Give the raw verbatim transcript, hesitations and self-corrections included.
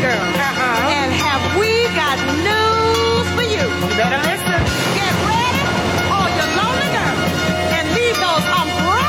girl. Uh-huh. And have we got news for you? You better listen.